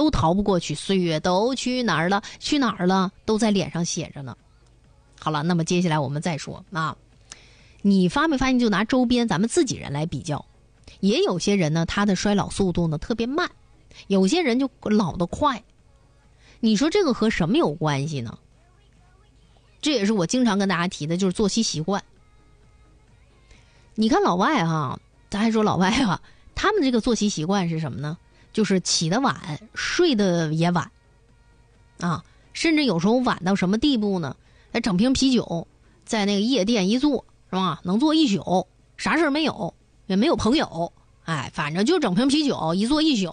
都逃不过去，岁月都去哪儿了？去哪儿了？都在脸上写着呢。好了，那么接下来我们再说啊，你发没发现，就拿周边咱们自己人来比较，也有些人呢，他的衰老速度呢特别慢，有些人就老得快。你说这个和什么有关系呢？这也是我经常跟大家提的，就是作息习惯。你看老外哈，咱还说老外啊，他们这个作息习惯是什么呢？就是起得晚，睡得也晚啊，甚至有时候晚到什么地步呢？整瓶啤酒在那个夜店一坐，是吧？能坐一宿，啥事儿没有，也没有朋友，哎，反正就整瓶啤酒一坐一宿。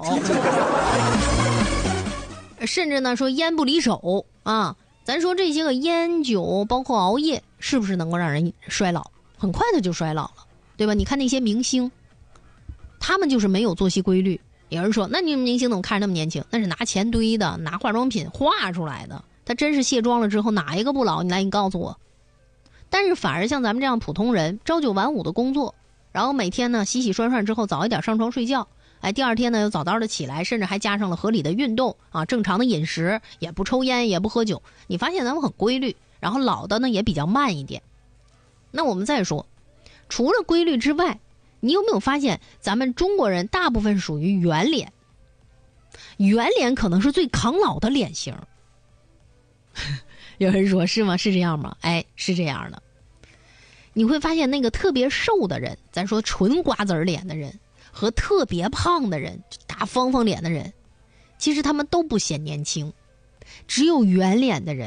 甚至呢说烟不离手啊，咱说这些个烟酒包括熬夜是不是能够让人衰老？很快的就衰老了，对吧？你看那些明星，他们就是没有作息规律。有人说那你们明星怎么看着那么年轻？那是拿钱堆的，拿化妆品画出来的，他真是卸妆了之后哪一个不老？你告诉我。但是反而像咱们这样普通人，朝九晚五的工作，然后每天呢洗洗涮涮之后早一点上床睡觉，哎，第二天呢又早早的起来，甚至还加上了合理的运动啊，正常的饮食，也不抽烟也不喝酒，你发现咱们很规律，然后老的呢也比较慢一点。那我们再说，除了规律之外，你有没有发现咱们中国人大部分属于圆脸？圆脸可能是最抗老的脸型。有人说是吗？是这样吗？哎，是这样的。你会发现那个特别瘦的人，咱说纯瓜子脸的人和特别胖的人，大方方脸的人，其实他们都不显年轻，只有圆脸的人，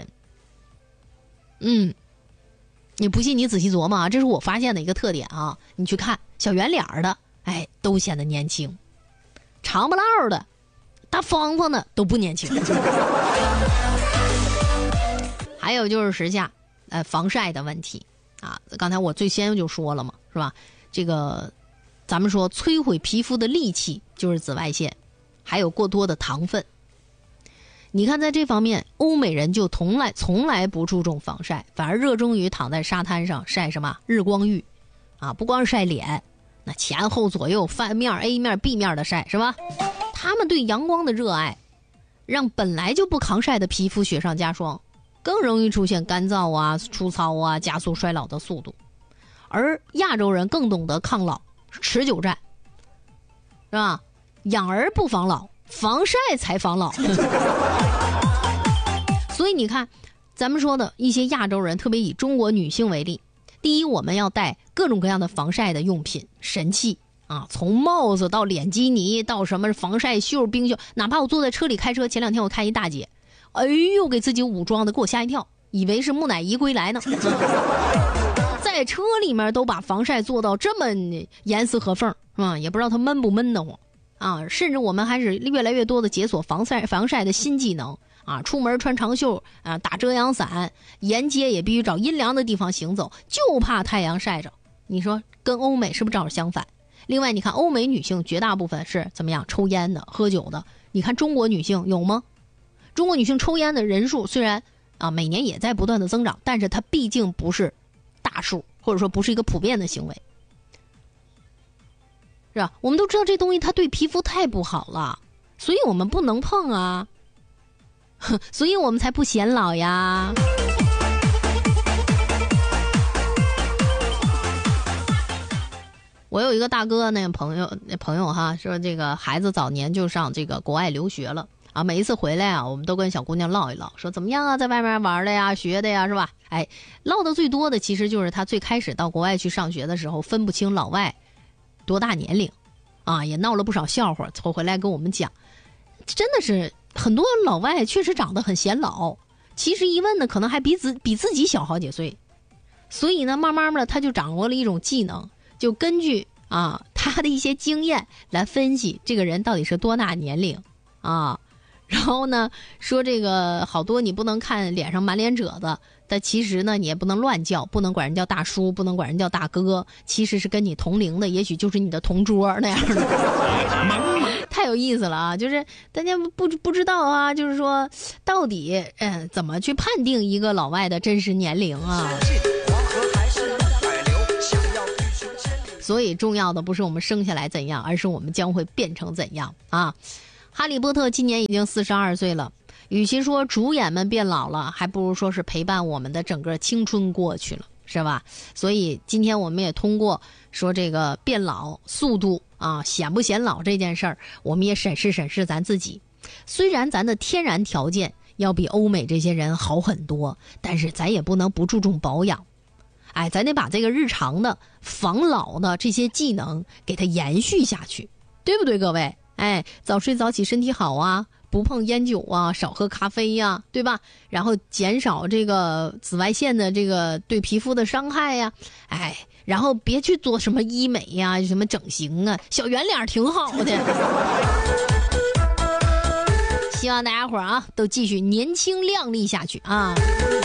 你不信你仔细琢磨啊，这是我发现的一个特点啊。你去看小圆脸的，哎，都显得年轻；长不唠的、大方方的都不年轻。还有就是时下，防晒的问题啊。刚才我最先就说了嘛，是吧？这个咱们说摧毁皮肤的利器就是紫外线，还有过多的糖分。你看在这方面，欧美人就从来不注重防晒，反而热衷于躺在沙滩上晒什么日光浴啊，不光是晒脸，那前后左右翻面 A 面 B 面的晒，是吧？他们对阳光的热爱，让本来就不抗晒的皮肤雪上加霜，更容易出现干燥啊、粗糙啊，加速衰老的速度。而亚洲人更懂得抗老、持久战，是吧？养儿不防老，防晒才防老。所以你看，咱们说的一些亚洲人，特别以中国女性为例，第一，我们要带各种各样的防晒的用品、神器啊，从帽子到脸基尼到什么防晒袖、冰袖，哪怕我坐在车里开车，前2天我看一大姐，哎呦，给自己武装的，给我吓一跳，以为是木乃伊归来呢。在车里面都把防晒做到这么严丝合缝，是吧？也不知道它闷不闷得慌啊！甚至我们还是越来越多的解锁防晒的新技能啊！出门穿长袖啊，打遮阳伞，沿街也必须找阴凉的地方行走，就怕太阳晒着。你说跟欧美是不是正好相反？另外，你看欧美女性绝大部分是怎么样？抽烟的、喝酒的。你看中国女性有吗？中国女性抽烟的人数虽然啊每年也在不断的增长，但是它毕竟不是大数，或者说不是一个普遍的行为，是吧？我们都知道这东西它对皮肤太不好了，所以我们不能碰啊，所以我们才不显老呀。我有一个大哥，那朋友哈，说这个孩子早年就上这个国外留学了啊，每一次回来啊，我们都跟小姑娘唠一唠，说怎么样啊，在外面玩的呀，学的呀，是吧？哎，唠的最多的其实就是他最开始到国外去上学的时候，分不清老外多大年龄，啊，也闹了不少笑话，回来跟我们讲，真的是很多老外确实长得很显老，其实一问呢，可能还比自己小好几岁，所以呢，慢慢的他就掌握了一种技能。就根据啊他的一些经验来分析这个人到底是多大年龄啊，然后呢说这个好多你不能看脸上满脸褶子，但其实呢你也不能乱叫，不能管人叫大叔，不能管人叫大哥，其实是跟你同龄的，也许就是你的同桌那样的。太有意思了啊！就是大家不知道啊，就是说到底怎么去判定一个老外的真实年龄啊？所以重要的不是我们生下来怎样，而是我们将会变成怎样啊！ 哈利波特今年已经42岁了，与其说主演们变老了，还不如说是陪伴我们的整个青春过去了，是吧？所以今天我们也通过说这个变老速度啊，显不显老这件事儿，我们也审视审视咱自己。虽然咱的天然条件要比欧美这些人好很多，但是咱也不能不注重保养。哎，咱得把这个日常的防老的这些技能给它延续下去，对不对各位？哎，早睡早起身体好啊，不碰烟酒啊，少喝咖啡呀，对吧？然后减少这个紫外线的这个对皮肤的伤害呀，哎，然后别去做什么医美呀，什么整形啊，小圆脸挺好的。希望大家伙儿啊都继续年轻靓丽下去啊！